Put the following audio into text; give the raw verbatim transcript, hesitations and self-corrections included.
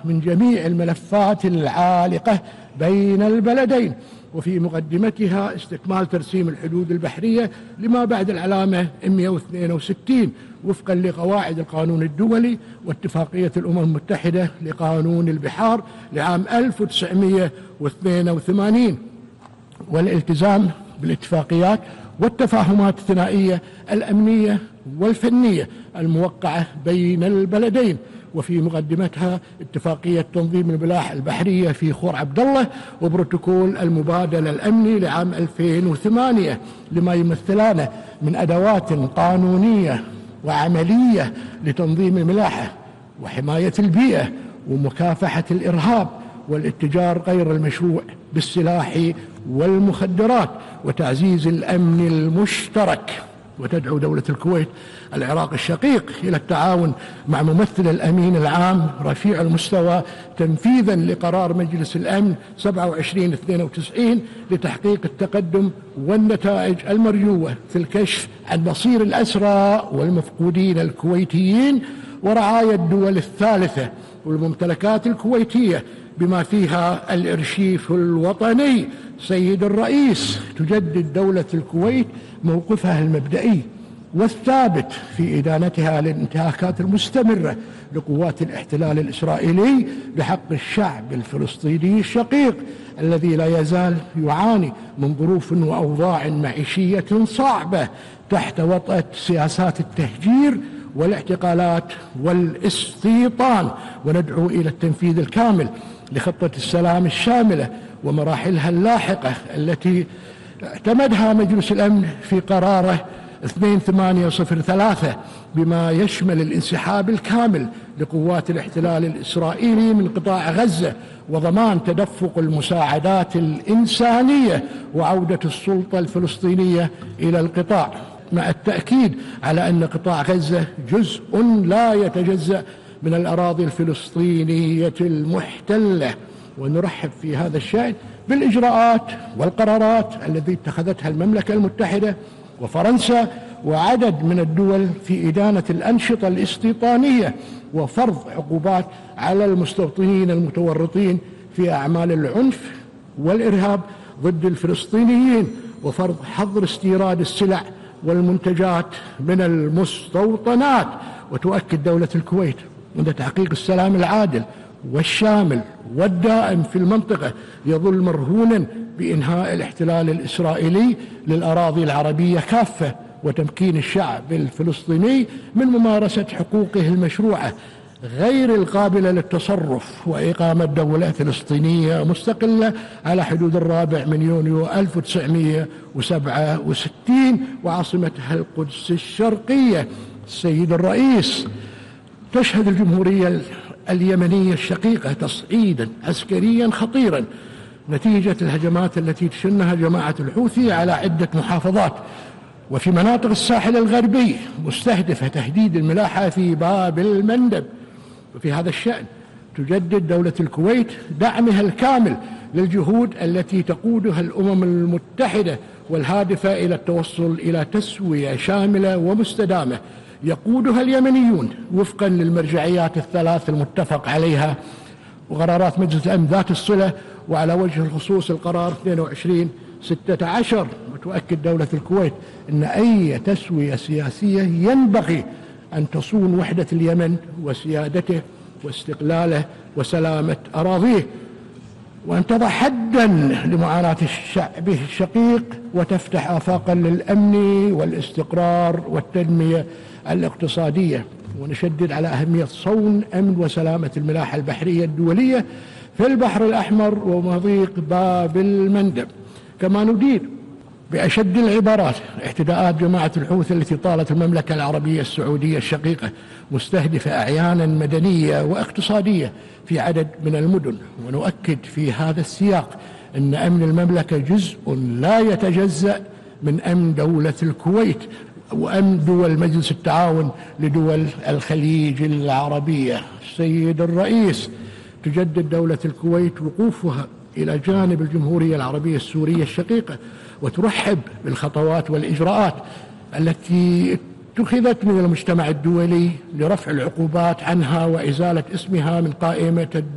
من جميع الملفات العالقة بين البلدين، وفي مقدمتها استكمال ترسيم الحدود البحرية لما بعد العلامة مئة واثنين وستين وفقا لقواعد القانون الدولي واتفاقية الأمم المتحدة لقانون البحار لعام ألف وتسعمئة واثنين وثمانين، والالتزام بالاتفاقيات والتفاهمات الثنائية الأمنية والفنية الموقعة بين البلدين، وفي مقدمتها اتفاقية تنظيم الملاحة البحرية في خور عبد الله وبروتوكول المبادلة الأمني لعام ألفين وثمانية لما يمثلان من أدوات قانونية وعملية لتنظيم الملاحة وحماية البيئة ومكافحة الإرهاب والاتجار غير المشروع بالسلاح والمخدرات وتعزيز الأمن المشترك. وتدعو دولة الكويت العراق الشقيق إلى التعاون مع ممثل الأمين العام رفيع المستوى تنفيذا لقرار مجلس الأمن سبعة وعشرين اثنين وتسعين لتحقيق التقدم والنتائج المرجوة في الكشف عن مصير الأسرى والمفقودين الكويتيين ورعاية الدول الثالثة والممتلكات الكويتية بما فيها الإرشيف الوطني. سيد الرئيس، تجدد دولة الكويت موقفها المبدئي والثابت في إدانتها للانتهاكات المستمرة لقوات الاحتلال الإسرائيلي بحق الشعب الفلسطيني الشقيق الذي لا يزال يعاني من ظروف وأوضاع معيشية صعبة تحت وطأة سياسات التهجير والاعتقالات والاستيطان. وندعو إلى التنفيذ الكامل لخطة السلام الشاملة ومراحلها اللاحقة التي اعتمدها مجلس الأمن في قراره اثنين ثمانية صفر ثلاثة بما يشمل الانسحاب الكامل لقوات الاحتلال الإسرائيلي من قطاع غزة وضمان تدفق المساعدات الإنسانية وعودة السلطة الفلسطينية إلى القطاع، مع التأكيد على أن قطاع غزة جزء لا يتجزأ من الأراضي الفلسطينية المحتلة. ونرحب في هذا الشأن بالإجراءات والقرارات التي اتخذتها المملكة المتحدة وفرنسا وعدد من الدول في إدانة الأنشطة الاستيطانية وفرض عقوبات على المستوطنين المتورطين في أعمال العنف والإرهاب ضد الفلسطينيين وفرض حظر استيراد السلع والمنتجات من المستوطنات. وتؤكد دولة الكويت أن تحقيق السلام العادل والشامل والدائم في المنطقة يظل مرهونا بإنهاء الاحتلال الإسرائيلي للأراضي العربية كافة وتمكين الشعب الفلسطيني من ممارسة حقوقه المشروعة غير القابلة للتصرف وإقامة دولة فلسطينية مستقلة على حدود الرابع من يونيو ألف وتسعمئة وسبعة وستين وعاصمتها القدس الشرقية. السيد الرئيس، تشهد الجمهورية اليمنية الشقيقة تصعيدا عسكريا خطيرا نتيجة الهجمات التي تشنها جماعة الحوثي على عدة محافظات وفي مناطق الساحل الغربي مستهدفة تهديد الملاحة في باب المندب. وفي هذا الشأن تجدد دولة الكويت دعمها الكامل للجهود التي تقودها الأمم المتحدة والهادفة إلى التوصل إلى تسوية شاملة ومستدامة يقودها اليمنيون وفقا للمرجعيات الثلاث المتفق عليها وقرارات مجلس الأمن ذات الصلة، وعلى وجه الخصوص القرار اثنين وعشرين ستة عشر. وتؤكد دولة الكويت أن أي تسوية سياسية ينبغي أن تصون وحدة اليمن وسيادته واستقلاله وسلامة أراضيه، وأن تضع حدا لمعاناة الشعب الشقيق وتفتح آفاقا للأمن والاستقرار والتنمية الاقتصادية. ونشدد على أهمية صون أمن وسلامة الملاحة البحرية الدولية في البحر الأحمر ومضيق باب المندب. كما ندين بأشد العبارات اعتداءات جماعة الحوثي التي طالت المملكة العربية السعودية الشقيقة مستهدفة أعيانا مدنية واقتصادية في عدد من المدن. ونؤكد في هذا السياق أن أمن المملكة جزء لا يتجزأ من أمن دولة الكويت وأمن دول مجلس التعاون لدول الخليج العربية. السيد الرئيس، تجدد دولة الكويت وقوفها إلى جانب الجمهورية العربية السورية الشقيقة وترحب بالخطوات والإجراءات التي اتخذت من المجتمع الدولي لرفع العقوبات عنها وإزالة اسمها من قائمة